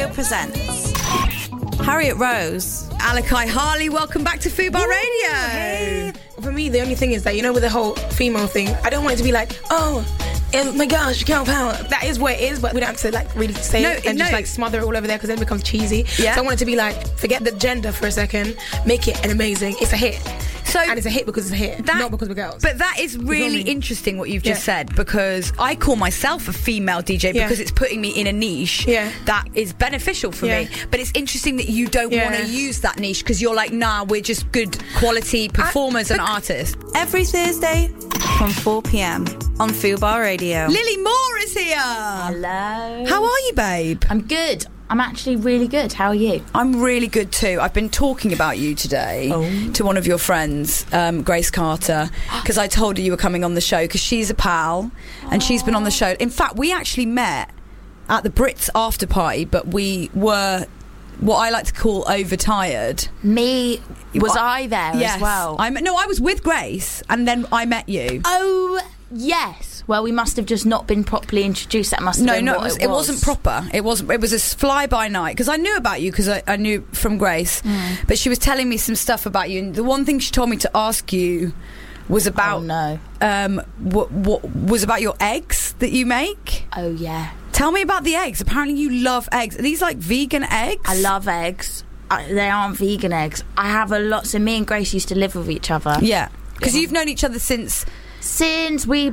Radio presents Harriet Rose, Alakai Harley. Welcome back to Fubar Radio. Hey. For me, the only thing is that, with the whole female thing, I don't want it to be like, oh my gosh, girl power. That is what it is, but we don't have to really say it and just smother it all over there, because then it becomes cheesy. Yeah. So I want it to be forget the gender for a second, make it an amazing, it's a hit. And it's a hit because it's a hit, not because we're girls. But that is really interesting what you've just said, because I call myself a female DJ because it's putting me in a niche that is beneficial for me. But it's interesting that you don't want to use that niche, because you're like, nah, we're just good quality performers and artists. Every Thursday from 4 p.m. on Fubar Radio. Lily Moore is here. Hello. How are you, babe? I'm good. I'm actually really good. How are you? I'm really good too. I've been talking about you today to one of your friends, Grace Carter, because I told her you were coming on the show, because she's a pal and she's been on the show. In fact, we actually met at the Brits after party, but we were what I like to call overtired. Was I there as well? I was with Grace and then I met you. Oh, yes. Well, we must have just not been properly introduced. That must have been what it was. It wasn't proper. It was a fly-by night, because I knew about you, because I knew from Grace. But she was telling me some stuff about you, and the one thing she told me to ask you was about what was about your eggs that you make. Oh yeah. Tell me about the eggs. Apparently you love eggs. Are these vegan eggs? I love eggs. They aren't vegan eggs. I have a lot. So me and Grace used to live with each other. Yeah. Because you've known each other since we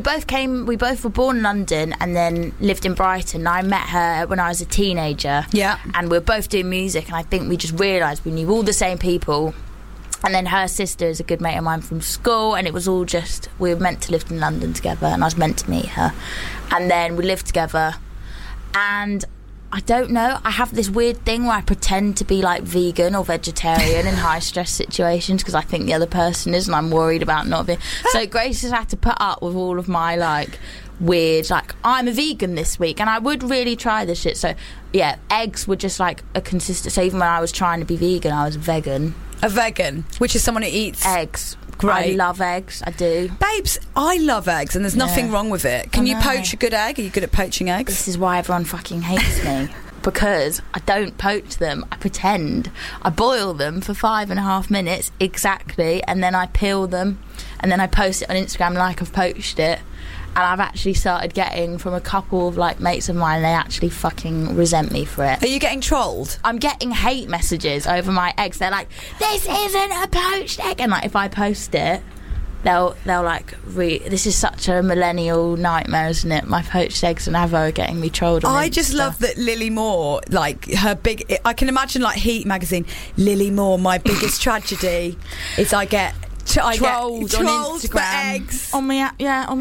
both were born in London and then lived in Brighton. I met her when I was a teenager. Yeah. And we were both doing music, and I think we just realised we knew all the same people. And then her sister is a good mate of mine from school, and it was all just, we were meant to live in London together, and I was meant to meet her. And then we lived together, and I don't know, I have this weird thing where I pretend to be vegan or vegetarian in high stress situations, because I think the other person is, and I'm worried about not being. So Grace has had to put up with all of my weird, I'm a vegan this week, and I would really try this shit. So yeah, eggs were just a consistent. So even when I was trying to be vegan, I was vegan. A vegan, which is someone who eats eggs. Great. I love eggs. I do. Babes, I love eggs, and there's nothing wrong with it. Can you poach a good egg? Are you good at poaching eggs? This is why everyone fucking hates me. Because I don't poach them. I pretend. I boil them for 5.5 minutes exactly, and then I peel them, and then I post it on Instagram I've poached it. And I've actually started getting from a couple of mates of mine, they actually fucking resent me for it. Are you getting trolled? I'm getting hate messages over my eggs. They're like, this isn't a poached egg. And if I post it, they'll this is such a millennial nightmare, isn't it? My poached eggs and Avo are getting me trolled on I just love that Lily Moore, her big, I can imagine Heat magazine, Lily Moore, my biggest tragedy is I get trolls on Instagram for eggs on my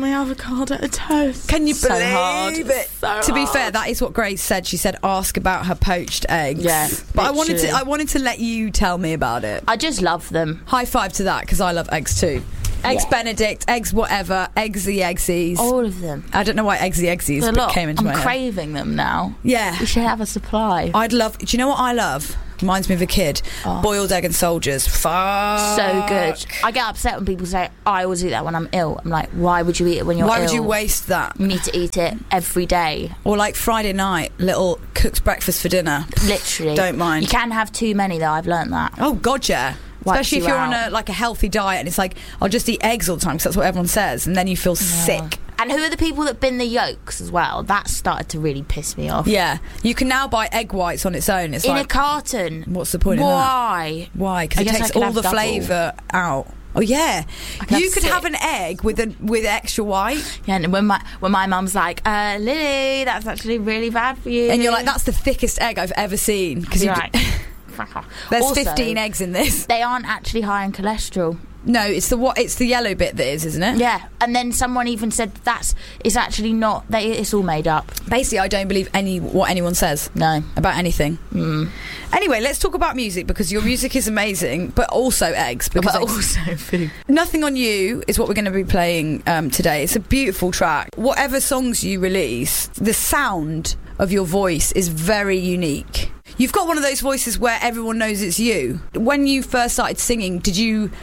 avocado toast. Can you believe hard. it? To be fair, that is what Grace said. She said ask about her poached eggs. Yeah, but I wanted to let you tell me about it. I just love them. High five to that, because I love eggs too. Eggs Benedict, eggs whatever, eggs the eggsies. All of them. I don't know why eggs the eggsies came into my head. I'm craving them now. Yeah. We should have a supply. Do you know what I love? Reminds me of a kid. Boiled egg and soldiers. Fuck. So good. I get upset when people say, I always eat that when I'm ill. I'm like, why would you eat it when you're ill? Why would you waste that? You need to eat it every day. Or Friday night, little cooked breakfast for dinner. Literally. Don't mind. You can have too many though, I've learnt that. Oh god, yeah. Especially if you're on a healthy diet and it's I'll just eat eggs all the time because that's what everyone says, and then you feel sick. And who are the people that bin the yolks as well? That started to really piss me off. Yeah. You can now buy egg whites on its own. It's in a carton. What's the point of that? Why? Because it takes all the flavour out. Oh yeah, you could have an egg with extra white. Yeah, and when my mum's like, Lily, that's actually really bad for you, and you're like, that's the thickest egg I've ever seen, because you're like, there's also 15 eggs in this. They aren't actually high in cholesterol. No, it's the yellow bit that is, isn't it? Yeah, and then someone even said it's actually not. It's all made up. Basically, I don't believe what anyone says. No, about anything. Anyway, let's talk about music, because your music is amazing, but also eggs. But also food. Nothing on You is what we're going to be playing today. It's a beautiful track. Whatever songs you release, the sound of your voice is very unique. You've got one of those voices where everyone knows it's you. When you first started singing, did you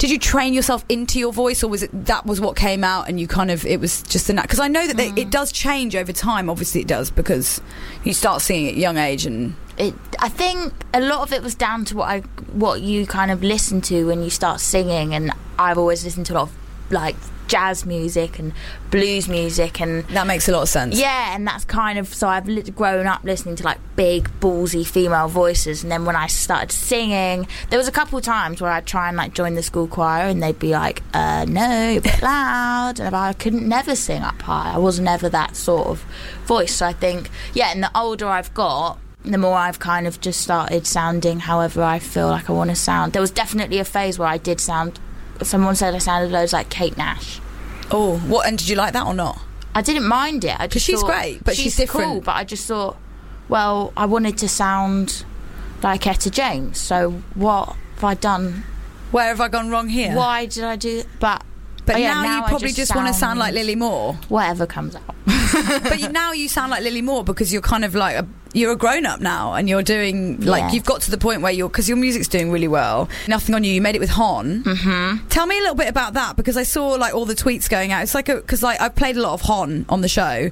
Did you train yourself into your voice, or was it that was what came out and you kind of, it was just a because I know that it does change over time. Obviously it does, because you start singing at a young age, and I think a lot of it was down to what you kind of listen to when you start singing, and I've always listened to a lot of like jazz music and blues music, and that makes a lot of sense. Yeah, and that's kind of, so I've grown up listening to like big ballsy female voices, and then when I started singing, there was a couple of times where I'd try and like join the school choir, and they'd be like, no, you're a bit loud, and I couldn't never sing up high. I was never that sort of voice. So I think, and the older I've got, the more I've kind of just started sounding however I feel like I want to sound. There was definitely a phase where I did sound, someone said I sounded loads like Kate Nash. Oh, what? And did you like that or not? I didn't mind it. Because she's great, but she's different. Cool, but I just thought, well, I wanted to sound like Etta James, so what have I done? Where have I gone wrong here? Why did I do... But now you probably just want to sound like Lily Moore. Whatever comes out. But now you sound like Lily Moore because you're kind of like you're a grown-up now, and you're doing like you've got to the point where because your music's doing really well. Nothing on You. You made it with Hon. Mm-hmm. Tell me a little bit about that, because I saw like all the tweets going out. It's like because like I've played a lot of Hon on the show.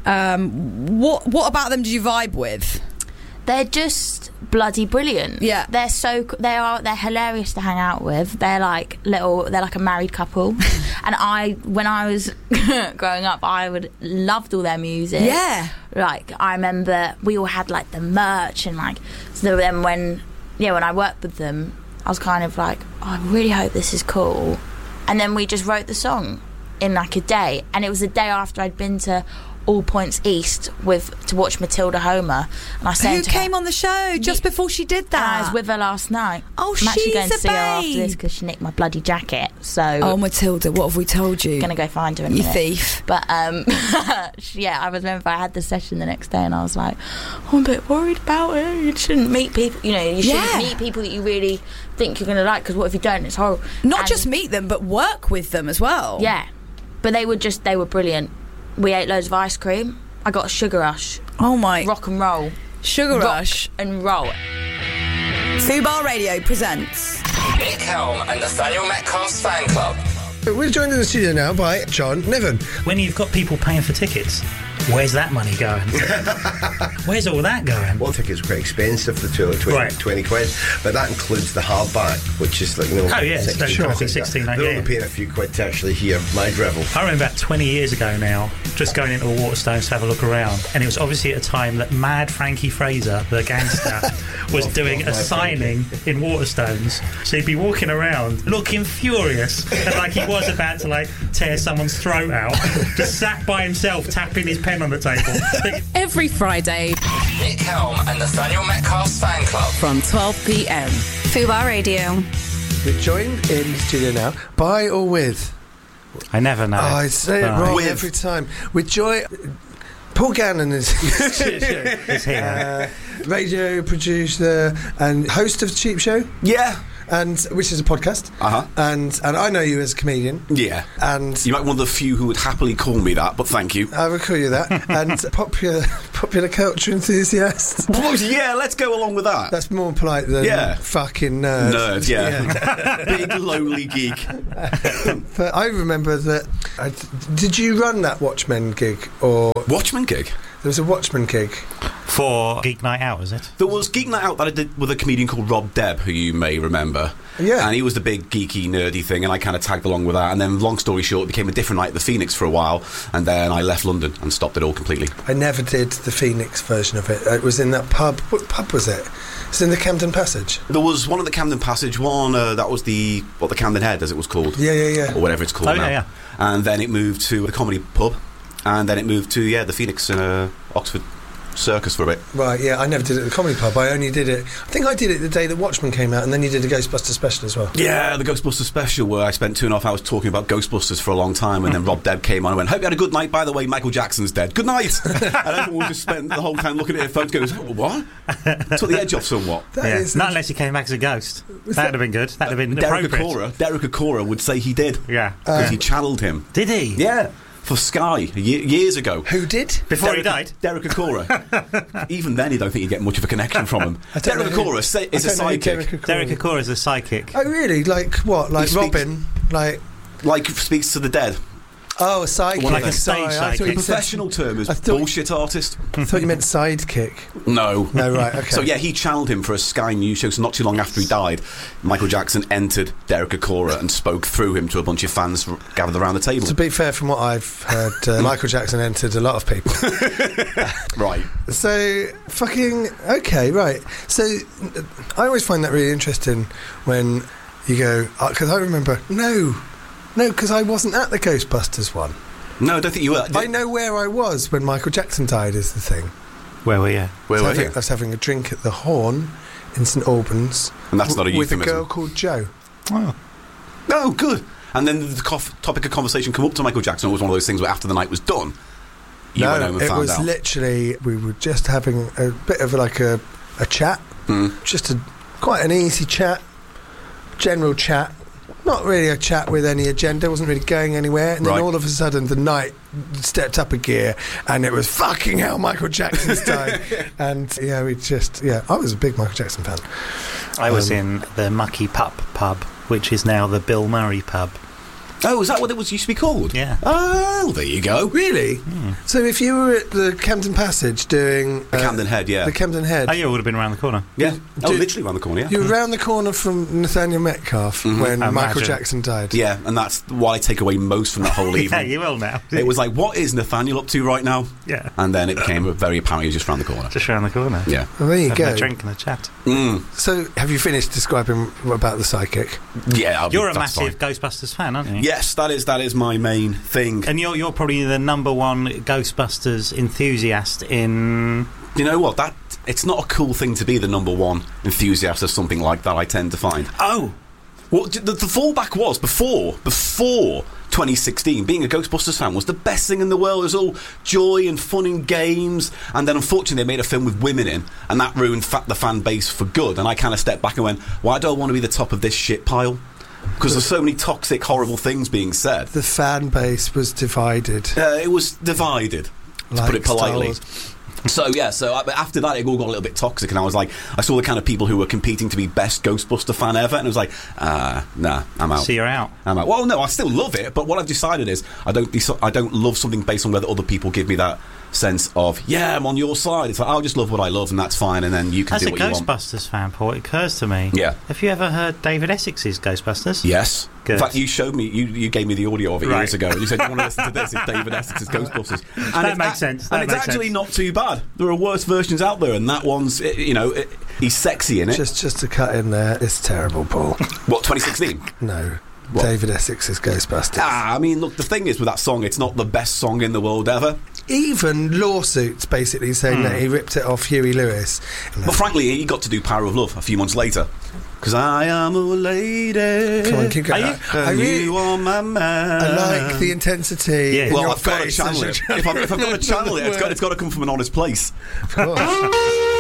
What about them did you vibe with? They're just bloody brilliant. Yeah, they're hilarious to hang out with. They're like a married couple. And when I was growing up, I loved all their music. Yeah, like I remember we all had like the merch, and like so then when I worked with them, I was kind of like, I really hope this is cool. And then we just wrote the song in like a day, and it was the day after I'd been to All Points East to watch Matilda Homer, and I said, who came on the show just before she did that? I was with her last night. Oh, I'm actually going to see her babe. after this because she nicked my bloody jacket. So, oh, Matilda, what have we told you? Gonna go find her in a you minute. Thief. But I remember I had the session the next day, and I was like, I'm a bit worried about it. You shouldn't meet people. You shouldn't meet people that you really think you're gonna like, because what if you don't? It's horrible. Not just meet them, but work with them as well. Yeah, but they were brilliant. We ate loads of ice cream. I got a sugar rush. Oh my! Rock and roll. Sugar rush and roll. Fubar Radio presents Nick Helm and Nathaniel Metcalf's fan club. We're joined in the studio now by John Niven. When you've got people paying for tickets, where's that money going? Where's all that going? Well, tickets are quite expensive, the tour, 20 quid, but that includes the hardback, which is like, oh yeah, it's costing 16. They're only paying a few quid to actually hear my drivel. I remember about 20 years ago now, just going into a Waterstones to have a look around, and it was obviously at a time that Mad Frankie Fraser, the gangster, was doing a signing in Waterstones. So he'd be walking around looking furious, and like he was about to like tear someone's throat out, just sat by himself tapping his pen on the table. Every Friday, Nick Helm and Nathaniel Metcalf's fan club from 12 p.m. Fubar Radio. We're joined in the studio now by or with? I never know. I say it wrong every time. With Joy. Paul Gannon is here. Radio producer and host of Cheap Show. Yeah. And which is a podcast. And I know you as a comedian. Yeah. And you might be one of the few who would happily call me that, but thank you. I will call you that. And popular culture enthusiast. Well, yeah, let's go along with that. That's more polite than fucking nerd. Nerd, yeah. Big lowly geek. But I remember that. Did you run that Watchmen gig or Watchmen gig? There was a Watchmen gig. For Geek Night Out, is it? There was Geek Night Out that I did with a comedian called Rob Debb, who you may remember. Yeah. And he was the big geeky, nerdy thing, and I kind of tagged along with that. And then, long story short, it became a different night at the Phoenix for a while, and then I left London and stopped it all completely. I never did the Phoenix version of it. It was in that pub. What pub was it? It's in the Camden Passage. There was one at the Camden Passage, one that was the Camden Head, as it was called. Yeah. Or whatever it's called now. Yeah. And then it moved to the comedy pub, and then it moved to, the Phoenix in Oxford Circus for a bit. Right, yeah, I never did it at the comedy pub. I only did it, I think I did it the day that Watchmen came out, and then you did a Ghostbusters special as well. Yeah, the Ghostbusters special, where I spent 2.5 hours talking about Ghostbusters for a long time, and then Rob Debb came on and went, hope you had a good night, by the way, Michael Jackson's dead. Good night! And everyone just spent the whole time looking at their phones going, what? Took the edge off somewhat. Not unless he came back as a ghost. That would have been good. That would have been appropriate. Derek Acora would say he did. Yeah. Because he channeled him. Did he? Yeah. for Sky years ago. Who did? Before he died? Derek Acorah. Even then, you don't think you get much of a connection from him. Derek Acorah is a sidekick. Derek Acorah is a sidekick. Oh, really? Like what? Like Robin? Like speaks to the dead. Oh, a sidekick. Like a stage sidekick. The professional term is bullshit artist. I thought you meant sidekick. No, right, okay. So yeah, he channeled him for a Sky News show. So not too long after he died, Michael Jackson entered Derek Acorah and spoke through him to a bunch of fans gathered around the table. To be fair, from what I've heard, Michael Jackson entered a lot of people. Right. So fucking okay, right. So I always find that really interesting when you go, because I remember No, because I wasn't at the Ghostbusters one. No, I don't think you were. I know where I was when Michael Jackson died, is the thing. Where were you? I was having a drink at the Horn in St Albans. And that's not a euphemism. With a girl called Jo. Oh, good. And then the topic of conversation come up to Michael Jackson. It was one of those things where after the night was done, you went home and found out. It was literally, we were just having a bit of like a chat. Just quite an easy chat, general chat. Not really a chat with any agenda, wasn't really going anywhere. And then all of a sudden the night stepped up a gear and it was fucking hell, Michael Jackson's time. And I was a big Michael Jackson fan. I was in the Mucky Pup pub, which is now the Bill Murray pub. Oh, is that what it used to be called? Yeah. Oh, there you go. Really? So if you were at the Camden Passage doing... the Camden Head, yeah. The Camden Head. Oh, yeah, it would have been around the corner. Yeah. Literally around the corner, yeah. You were round the corner from Nathaniel Metcalf when Michael Jackson died. Yeah, and that's what I take away most from that whole evening. Yeah, you will now. It was like, what is Nathaniel up to right now? Yeah. And then it became very apparent he was just round the corner. Just round the corner. Yeah. Well, there you go. A drink and a chat. So, have you finished describing about the psychic? Yeah, you're a massive Ghostbusters fan, aren't you? Yes, that is my main thing. And you're probably the number one Ghostbusters enthusiast in... You know what? It's not a cool thing to be the number one enthusiast of something like that, I tend to find. Oh! Well, the fallback was, before 2016, being a Ghostbusters fan was the best thing in the world. It was all joy and fun and games, and then unfortunately they made a film with women in, and that ruined the fan base for good, and I kind of stepped back and went, why do I want to be the top of this shit pile? Because there's so many toxic, horrible things being said. The fan base was divided. It was divided, to put it politely. So after that it all got a little bit toxic, and I was like, I saw the kind of people who were competing to be best Ghostbuster fan ever, and it was like, nah, I'm out. So you're out? I'm out. Well, no, I still love it, but what I've decided is I don't love something based on whether other people give me that sense of, yeah, I'm on your side. It's like, I'll just love what I love, and that's fine, and then you can do what you want. As a Ghostbusters fan, Paul, it occurs to me, have you ever heard David Essex's Ghostbusters? Yes. Good. In fact, you showed me, you gave me the audio of it years ago, and you said, you want to listen to this? It's David Essex's Ghostbusters. And that makes sense. And it's actually not too bad. There are worse versions out there, and that one's, he's sexy in it. Just to cut in there, it's terrible, Paul. What, 2016? No. What? David Essex's Ghostbusters. I mean, look, the thing is with that song, it's not the best song in the world ever. Even lawsuits basically saying that he ripped it off Huey Lewis. But frankly, he got to do Power of Love a few months later. Because I am a lady. Come on, keep going. You are my man. I like the intensity. Yeah. Well, I've got to channel it. If I've got to channel it, it's got to come from an honest place. Of course.